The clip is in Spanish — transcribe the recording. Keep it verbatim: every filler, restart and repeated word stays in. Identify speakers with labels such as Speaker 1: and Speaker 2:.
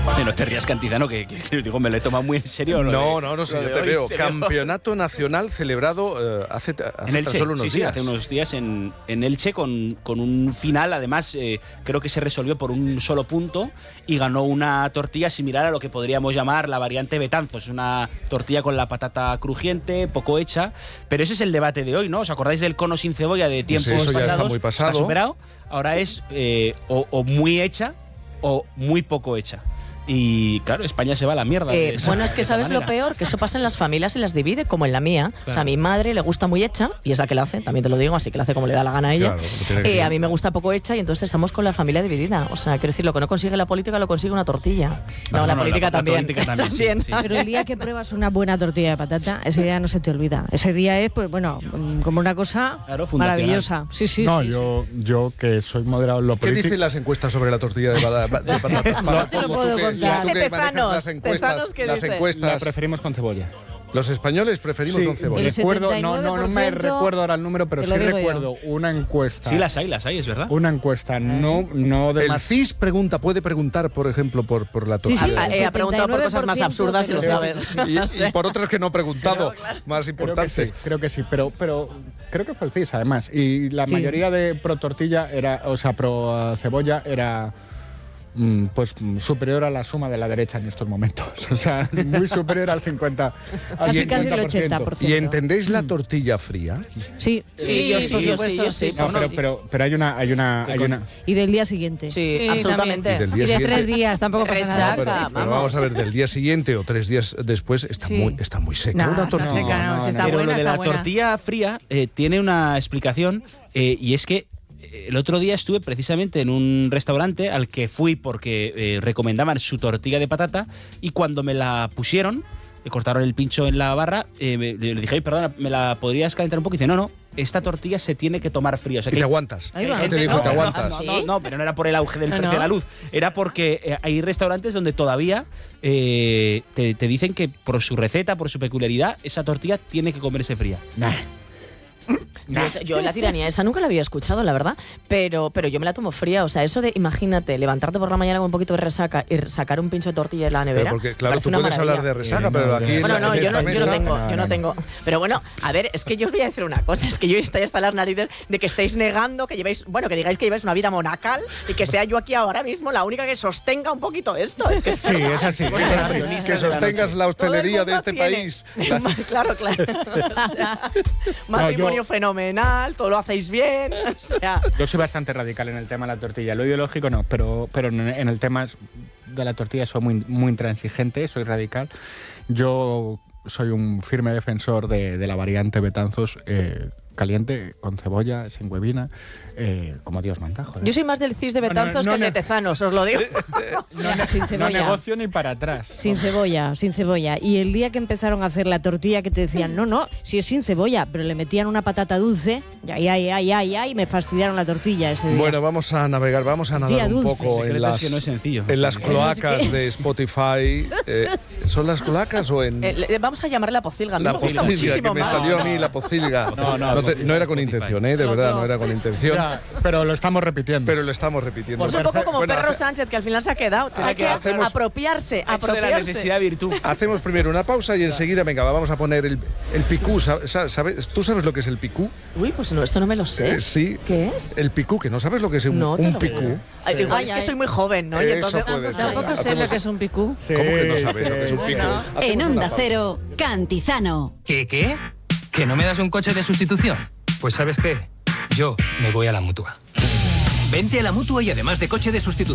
Speaker 1: No te rías, Cantizano, que, que, que digo, me lo he tomado muy en serio.
Speaker 2: No,
Speaker 1: de,
Speaker 2: no, no, sí, yo
Speaker 1: te
Speaker 2: te
Speaker 1: hoy,
Speaker 2: veo.
Speaker 1: te
Speaker 2: Campeonato
Speaker 1: veo.
Speaker 2: nacional celebrado eh, hace, hace
Speaker 1: En Elche,
Speaker 2: tan solo unos
Speaker 1: sí,
Speaker 2: días.
Speaker 1: Sí, hace unos días en, en Elche con, con un final, además eh, creo que se resolvió por un solo punto y ganó una tortilla similar a lo que podríamos llamar la variante Betanzos, una tortilla con la patata crujiente, poco hecha, pero ese es el debate de hoy, ¿no? ¿Os acordáis del cono sin cebolla de tiempos
Speaker 2: Pues eso ya
Speaker 1: pasados?
Speaker 2: está muy pasado.
Speaker 1: Está superado. Ahora es eh, o, o muy hecha o muy poco hecha. Y claro, España se va a la mierda.
Speaker 3: Eh,
Speaker 1: de esa,
Speaker 3: bueno, es que
Speaker 1: de esa
Speaker 3: sabes lo
Speaker 1: manera.
Speaker 3: peor, que eso pasa en las familias y las divide, como en la mía.
Speaker 1: Claro.
Speaker 3: O sea, a mi madre le gusta muy hecha, y es la que la hace, también te lo digo, así que la hace como le da la gana a ella.
Speaker 2: Claro, tiene que
Speaker 3: Eh,
Speaker 2: ser.
Speaker 3: a mí me gusta poco hecha y entonces estamos con la familia dividida. O sea, quiero decir, lo que no consigue la política lo consigue una tortilla. No,
Speaker 1: No,
Speaker 3: la
Speaker 1: no,
Speaker 3: política
Speaker 1: la- la
Speaker 3: también.
Speaker 1: política también, sí, sí.
Speaker 4: Pero el día que pruebas una buena tortilla de patata, ese día no se te olvida. Ese día es, pues bueno, como una cosa
Speaker 1: Claro, fundacional.
Speaker 4: maravillosa. Sí, sí.
Speaker 5: No,
Speaker 4: sí,
Speaker 5: yo, yo que soy moderado en lo
Speaker 2: ¿Qué
Speaker 5: político.
Speaker 2: dicen las encuestas sobre la tortilla de, bata- de patatas?
Speaker 4: No te lo
Speaker 2: Como
Speaker 4: puedo
Speaker 2: tú que-
Speaker 4: contar.
Speaker 2: tú que
Speaker 3: ¿Qué
Speaker 2: manejas
Speaker 3: tezanos?
Speaker 2: las encuestas,
Speaker 3: ¿Tezanos qué
Speaker 2: las
Speaker 3: dice?
Speaker 5: La
Speaker 2: encuestas.
Speaker 5: preferimos con cebolla.
Speaker 2: Los españoles preferimos
Speaker 5: Sí,
Speaker 2: con cebolla.
Speaker 4: El
Speaker 5: recuerdo, no, no, no me
Speaker 4: setenta y nueve por ciento
Speaker 5: recuerdo ahora el número, pero
Speaker 4: te
Speaker 5: sí
Speaker 4: lo digo yo.
Speaker 5: recuerdo una encuesta.
Speaker 1: Sí, las hay, las hay, es verdad.
Speaker 5: Una encuesta, no, no de
Speaker 2: El
Speaker 5: más.
Speaker 2: C I S pregunta, puede preguntar, por ejemplo, por, por la
Speaker 4: Sí, sí,
Speaker 2: tortilla.
Speaker 3: Ah, eh, ha preguntado por cosas más
Speaker 4: setenta y nueve por ciento
Speaker 3: absurdas y lo
Speaker 4: que lo
Speaker 3: sabes.
Speaker 2: Y, y por otras que no he preguntado, más
Speaker 5: Creo que
Speaker 2: importantes.
Speaker 5: sí, creo que sí, pero, pero creo que fue el C I S además. Y la
Speaker 4: Sí.
Speaker 5: mayoría de pro tortilla era, o sea, pro uh, cebolla era mm, pues mm, superior a la suma de la derecha en estos momentos. O sea, muy superior al cincuenta. Al
Speaker 4: Casi, casi el
Speaker 5: cincuenta
Speaker 4: ochenta por ciento.
Speaker 2: ¿Y entendéis la tortilla fría?
Speaker 4: Sí,
Speaker 3: Sí, yo sí,
Speaker 4: por
Speaker 3: yo
Speaker 4: supuesto,
Speaker 3: sí, yo sí.
Speaker 5: No,
Speaker 3: No,
Speaker 5: pero,
Speaker 3: no.
Speaker 5: pero, pero hay una, hay una, hay una.
Speaker 4: Y del día siguiente.
Speaker 3: Sí,
Speaker 6: Sí,
Speaker 3: absolutamente.
Speaker 2: Y del
Speaker 4: Y
Speaker 2: día
Speaker 4: de
Speaker 2: siguiente.
Speaker 4: tres días, tampoco pasa
Speaker 3: Resaca.
Speaker 4: nada.
Speaker 2: No, pero, pero
Speaker 3: vamos.
Speaker 2: vamos a ver, del día siguiente o tres días después está,
Speaker 6: Sí.
Speaker 2: muy, está muy seca
Speaker 6: No,
Speaker 2: una
Speaker 6: está
Speaker 2: tortilla.
Speaker 6: seca, no,
Speaker 5: No,
Speaker 6: si está
Speaker 1: Pero
Speaker 6: buena,
Speaker 1: lo de
Speaker 6: está
Speaker 1: la
Speaker 6: buena.
Speaker 1: tortilla fría eh, tiene una explicación eh, y es que eh, el otro día estuve precisamente en un restaurante al que fui porque eh, recomendaban su tortilla de patata y cuando me la pusieron, me cortaron el pincho en la barra, eh, me- le dije, "Ay, perdona, ¿me la podrías calentar un poco?" Y dice, no, no, esta tortilla se tiene que tomar fría. O sea,
Speaker 2: Y
Speaker 1: que
Speaker 2: te aguantas.
Speaker 4: Ahí va.
Speaker 2: Eso te dijo,
Speaker 1: no,
Speaker 2: te
Speaker 1: no,
Speaker 2: aguantas.
Speaker 1: No, no, no, pero no era por el auge del
Speaker 3: No,
Speaker 1: precio de la
Speaker 3: no.
Speaker 1: luz. Era porque eh, hay restaurantes donde todavía eh, te, te dicen que por su receta, por su peculiaridad, esa tortilla tiene que comerse fría.
Speaker 5: Nah.
Speaker 3: Yo, esa- yo la tiranía esa nunca la había escuchado, la verdad, pero, pero yo me la tomo fría. O sea, eso de, imagínate, levantarte por la mañana con un poquito de resaca y sacar un pincho de tortilla de la nevera.
Speaker 2: Pero porque, claro,
Speaker 3: parece
Speaker 2: tú
Speaker 3: una
Speaker 2: puedes hablar
Speaker 3: maravilla.
Speaker 2: de resaca,
Speaker 5: Sí,
Speaker 2: pero
Speaker 5: no,
Speaker 2: aquí en,
Speaker 3: Bueno,
Speaker 2: la-
Speaker 3: no,
Speaker 2: en
Speaker 3: yo
Speaker 2: esta
Speaker 3: no, yo
Speaker 2: mesa...
Speaker 3: no tengo,
Speaker 5: No,
Speaker 3: yo no
Speaker 5: no.
Speaker 3: tengo. Pero bueno, a ver, es que yo os voy a decir una cosa, es que yo estoy hasta las narices de que estáis negando que llevéis, bueno, que digáis que lleváis una vida monacal y que sea yo aquí ahora mismo la única que sostenga un poquito esto. Es que
Speaker 5: Sí, es así.
Speaker 1: Bueno,
Speaker 5: es
Speaker 1: la
Speaker 5: así.
Speaker 1: feminista
Speaker 2: Que
Speaker 1: de la
Speaker 2: sostengas
Speaker 1: noche.
Speaker 2: la
Speaker 3: todo el
Speaker 2: hostelería de
Speaker 3: mundo
Speaker 2: este
Speaker 3: tiene-
Speaker 2: país. Las-
Speaker 3: Claro, claro. O sea, matrimonio fenomenal, todo lo hacéis bien. O sea,
Speaker 5: Yo soy bastante radical en el tema de la tortilla. Lo ideológico no, pero, pero en en el tema de la tortilla soy muy, muy intransigente, soy radical. Yo soy un firme defensor de, de la variante Betanzos eh, caliente, con cebolla, sin huevina, eh, como Dios manda. Joder.
Speaker 3: yo soy más del cis de
Speaker 5: No, no,
Speaker 3: Betanzos
Speaker 5: no,
Speaker 3: que el de
Speaker 5: no.
Speaker 3: Tezanos, os lo digo.
Speaker 5: no, ne-
Speaker 4: sin
Speaker 5: no
Speaker 4: cebolla.
Speaker 5: negocio ni para atrás.
Speaker 4: Sin cebolla, sin cebolla. Y el día que empezaron a hacer la tortilla que te decían, no, no, si es sin cebolla, pero le metían una patata dulce, y ay, ay, ay, ay, ay, me fastidiaron la tortilla ese día.
Speaker 2: Bueno, vamos a navegar, vamos a
Speaker 4: Día
Speaker 2: nadar un
Speaker 4: dulce.
Speaker 2: poco
Speaker 1: El secreto
Speaker 2: en
Speaker 1: es
Speaker 2: las,
Speaker 1: que no es sencillo.
Speaker 2: en las
Speaker 1: Sí.
Speaker 2: cloacas de Spotify. Eh, ¿Son las cloacas o en...?
Speaker 3: Eh, le- vamos a llamarle la pocilga. A mí
Speaker 2: La
Speaker 3: me gusta
Speaker 2: pocilga,
Speaker 3: muchísimo
Speaker 2: que me
Speaker 3: más.
Speaker 2: salió a mí
Speaker 1: no.
Speaker 2: la pocilga.
Speaker 1: No, no,
Speaker 2: no, te-
Speaker 1: pocilga
Speaker 2: no era
Speaker 1: es
Speaker 2: con
Speaker 1: Spotify.
Speaker 2: intención, ¿eh? De
Speaker 4: No,
Speaker 2: verdad,
Speaker 4: no.
Speaker 2: no era con intención.
Speaker 5: Ya, pero lo estamos repitiendo.
Speaker 2: Pero lo estamos repitiendo.
Speaker 3: Pues un poco como
Speaker 2: Bueno,
Speaker 3: Perro
Speaker 2: hace-
Speaker 3: Sánchez, que al final se ha quedado.
Speaker 2: Ah,
Speaker 3: Hay que
Speaker 2: que hacemos-
Speaker 3: apropiarse,
Speaker 1: Ha hecho de la
Speaker 3: apropiarse.
Speaker 1: necesidad virtud.
Speaker 2: Hacemos primero una pausa y enseguida, venga, vamos a poner el, el picú. ¿Sab- sa- ¿Sabes? ¿Tú sabes lo que es el picú?
Speaker 3: Uy, pues no, esto no me lo sé.
Speaker 2: Eh, sí.
Speaker 3: ¿Qué es?
Speaker 2: El picú, que no sabes lo que es un,
Speaker 3: No, te
Speaker 2: un
Speaker 3: lo
Speaker 2: picú.
Speaker 3: juro. Ay, igual
Speaker 4: Ay,
Speaker 3: es que
Speaker 4: ay.
Speaker 3: soy muy joven, ¿no? Y
Speaker 2: Eso
Speaker 3: entonces,
Speaker 2: puede ser.
Speaker 4: Tampoco sé
Speaker 2: Hacemos-
Speaker 4: lo que es un picú.
Speaker 5: Sí,
Speaker 2: ¿Cómo que no sabes
Speaker 5: sí.
Speaker 2: lo que es un picú?
Speaker 4: No.
Speaker 2: Hacemos
Speaker 7: En
Speaker 2: una
Speaker 7: Onda
Speaker 2: pausa.
Speaker 7: Cero, Cantizano.
Speaker 8: ¿Qué, qué? ¿Que no me das un coche de sustitución? Pues ¿sabes qué? Yo me voy a la Mutua. Vente a la Mutua y además de coche de sustitución